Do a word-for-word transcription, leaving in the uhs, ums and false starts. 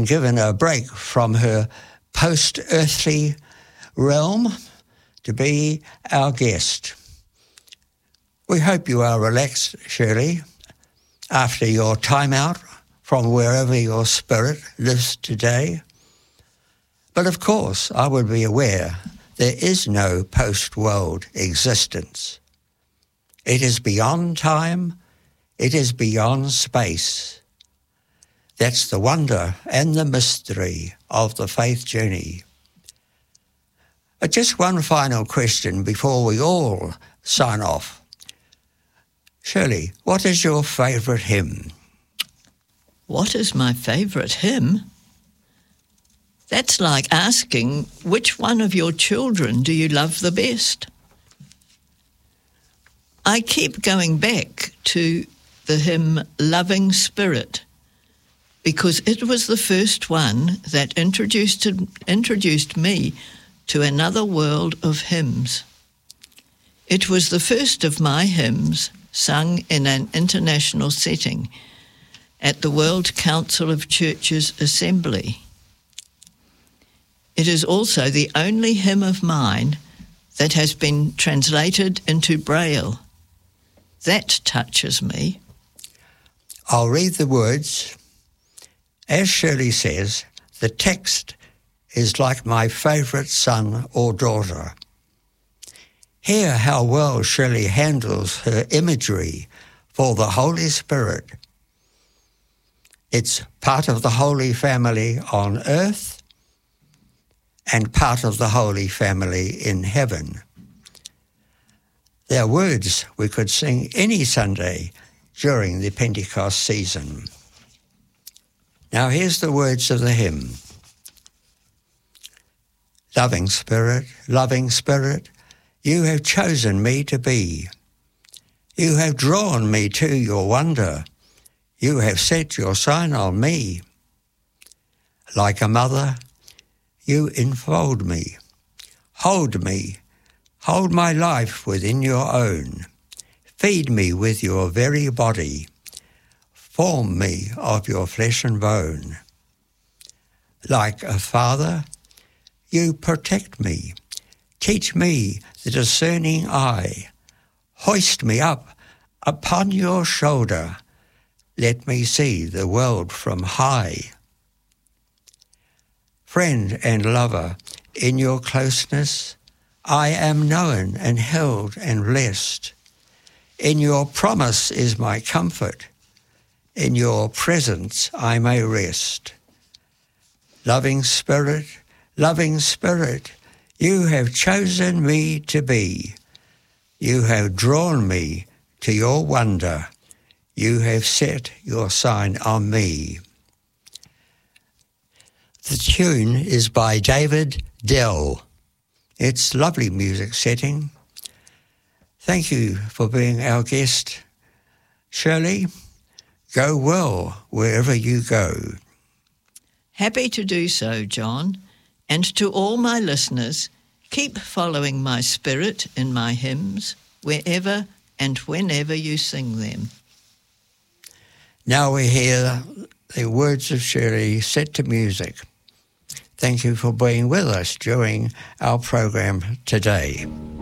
been given a break from her post-earthly realm to be our guest. We hope you are relaxed, Shirley, after your time out from wherever your spirit lives today. But of course, I would be aware there is no post-world existence. It is beyond time, it is beyond space. That's the wonder and the mystery of the faith journey. But just one final question before we all sign off. Shirley, what is your favourite hymn? What is my favourite hymn? That's like asking, which one of your children do you love the best? I keep going back to the hymn Loving Spirit, because it was the first one that introduced, introduced me to another world of hymns. It was the first of my hymns sung in an international setting at the World Council of Churches Assembly. It is also the only hymn of mine that has been translated into Braille. That touches me. I'll read the words. As Shirley says, the text is like my favourite son or daughter. Hear how well Shirley handles her imagery for the Holy Spirit. It's part of the Holy Family on earth and part of the Holy Family in heaven. They are words we could sing any Sunday during the Pentecost season. Now here's the words of the hymn. Loving Spirit, loving Spirit, you have chosen me to be. You have drawn me to your wonder. You have set your sign on me. Like a mother, you enfold me. Hold me. Hold my life within your own. Feed me with your very body. Form me of your flesh and bone. Like a father, you protect me. Teach me the discerning eye. Hoist me up upon your shoulder. Let me see the world from high. Friend and lover, in your closeness, I am known and held and blessed. In your promise is my comfort. In your presence I may rest. Loving Spirit, loving Spirit, you have chosen me to be. You have drawn me to your wonder. You have set your sign on me. The tune is by David Dell. It's lovely music setting. Thank you for being our guest, Shirley. Go well wherever you go. Happy to do so, John. And to all my listeners, keep following my spirit in my hymns, wherever and whenever you sing them. Now we hear the words of Shirley set to music. Thank you for being with us during our program today.